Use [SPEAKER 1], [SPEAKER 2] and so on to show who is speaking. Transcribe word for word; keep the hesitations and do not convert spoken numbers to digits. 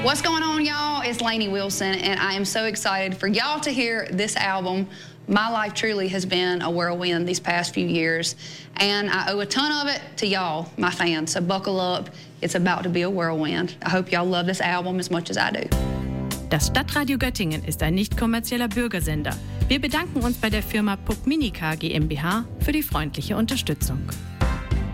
[SPEAKER 1] What's going on, y'all? It's Lainey Wilson, and I am so excited for y'all to hear this album. My life truly has been a whirlwind these past few years, and I owe a ton of it to y'all, my fans. So buckle up. It's about to be a whirlwind. I hope y'all love this album as much as I do.
[SPEAKER 2] Das Stadtradio Göttingen ist ein nicht kommerzieller Bürgersender. Wir bedanken uns bei der Firma Puck Minica GmbH für die freundliche Unterstützung.